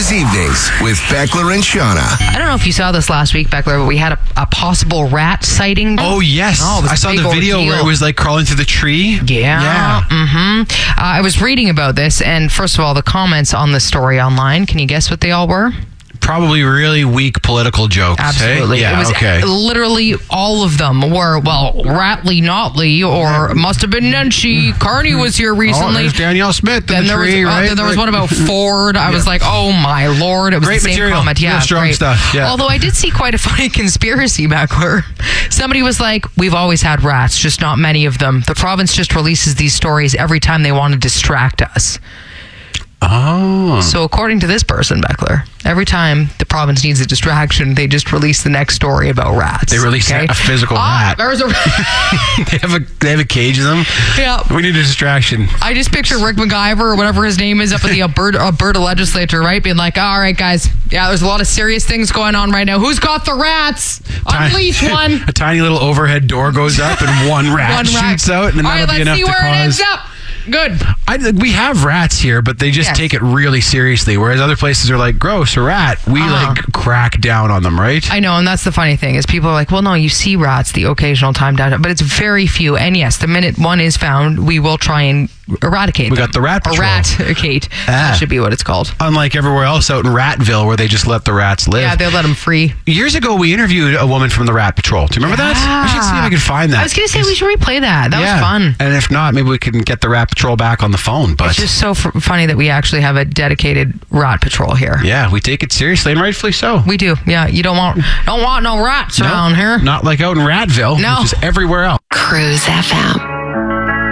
Cruise Evenings with Beckler and Shauna. I don't know if you saw this last week, Beckler, but we had a possible rat sighting. Oh, yes. Oh, it was I a saw big the video ordeal. where it was like crawling through the tree. Yeah. I was reading about this, and first of all, the comments on the story online, can you guess what they all were? Probably really weak political jokes. Absolutely. Hey? Yeah, it was okay. literally all of them were, well, Ratley Notley, or must have been Nenshi. Carney was here Oh, recently. there's Danielle Smith in Then the there tree, was, right? then there was one about Ford. I was like, oh my Lord. It was Great the same material. comment. Yeah, Real strong great stuff. Yeah. Although I did see quite a funny conspiracy Beckler. Somebody was like, we've always had rats, just not many of them. The province just releases these stories every time they want to distract us. Oh. So according to this person, Beckler, every time the province needs a distraction, they just release the next story about rats. They release a physical rat. There's a They have a cage of them. Yeah. We need a distraction. I just picture Rick MacGyver or whatever his name is up at the Alberta legislature, right? Being like, all right, guys, yeah, there's a lot of serious things going on right now. Who's got the rats? Unleash one. A tiny little overhead door goes up and one rat shoots out, and then all that'll right, be let's enough see to where it ends cause. up. Good. We have rats here, but they just Yes. take it really seriously. Whereas other places are like, gross, a rat. We crack down on them, right? I know, and that's the funny thing is people are like, well, no, you see rats the occasional time down, but it's very few. And yes, the minute one is found, we will try and eradicate We them. got the rat patrol. Eradicate. That should be what it's called. Unlike everywhere else out in Ratville where they just let the rats live. Yeah, they let them free. Years ago, we interviewed a woman from the Rat Patrol. Do you remember that? I should see if I can find that. I was going to say we should replay that. That was fun. And if not, maybe we can get the Rat Patrol back on the phone. But It's just so funny that we actually have a dedicated rat patrol here. yeah, we take it seriously, and rightfully so. We do. Yeah, you don't want no rats around here. Not like out in Ratville, No. which is everywhere else. Cruise FM.